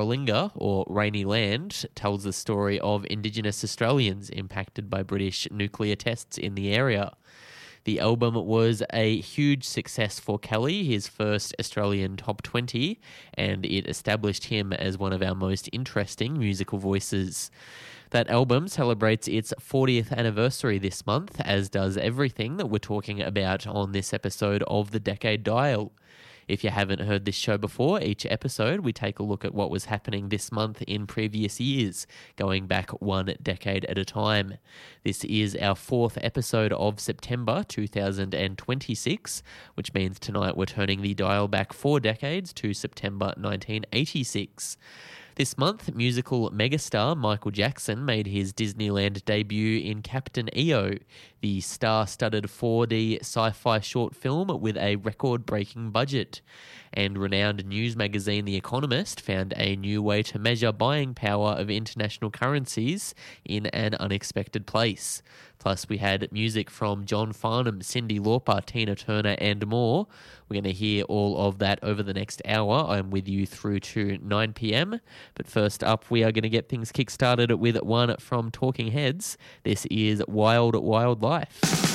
Warralinga, or Rainy Land, tells the story of Indigenous Australians impacted by British nuclear tests in the area. The album was a huge success for Kelly, his first Australian top 20, and it established him as one of our most interesting musical voices. That album celebrates its 40th anniversary this month, as does everything that we're talking about on this episode of The Decade Dial. If you haven't heard this show before, each episode we take a look at what was happening this month in previous years, going back one decade at a time. This is our 4th episode of September 2026, which means tonight we're turning the dial back 4 decades to September 1986. This month, musical megastar Michael Jackson made his Disneyland debut in Captain EO, the star-studded 4D sci-fi short film with a record-breaking budget. And renowned news magazine The Economist found a new way to measure buying power of international currencies in an unexpected place. Plus, we had music from John Farnham, Cyndi Lauper, Tina Turner, and more. We're going to hear all of that over the next hour. I'm with you through to 9 p.m. But first up, we are going to get things kick-started with one from Talking Heads. This is Wild Wild Life.